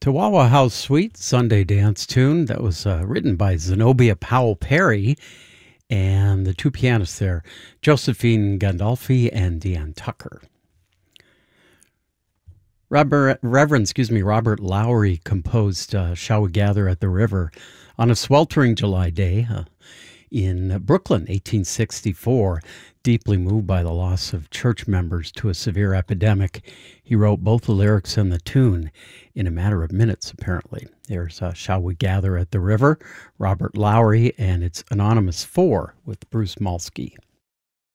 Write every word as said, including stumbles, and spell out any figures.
Chihuahua House Suite Sunday dance tune that was uh, written by Zenobia Powell Perry and the two pianists there, Josephine Gandolfi and Deanne Tucker. Robert, Reverend, excuse me, Robert Lowry composed uh, "Shall We Gather at the River" on a sweltering July day uh, in Brooklyn, eighteen sixty-four. Deeply moved by the loss of church members to a severe epidemic, he wrote both the lyrics and the tune in a matter of minutes, apparently. There's uh, "Shall We Gather at the River," Robert Lowry, and it's Anonymous four with Bruce Molsky.